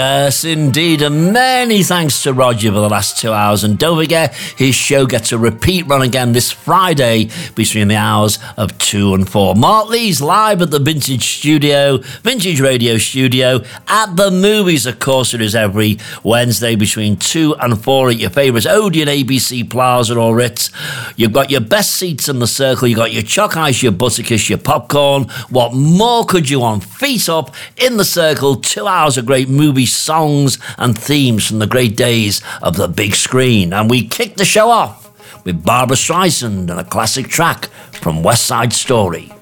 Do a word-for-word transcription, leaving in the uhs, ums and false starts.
Yes, indeed, and many thanks to Roger for the last two hours. And don't forget, his show gets a repeat run again this Friday between the hours of two and four. Mark Lee's live at the Vintage Studio, Vintage Radio Studio, at the movies. Of course, it is every Wednesday between two and four at your favourites, Odeon, A B C Plaza or Ritz. You've got your best seats in the circle. You've got your choc ice, your butterkiss, your popcorn. What more could you want? Feet up in the circle, two hours of great movie songs and themes from the great days of the big screen. And we kick the show off with Barbra Streisand and a classic track from West Side Story.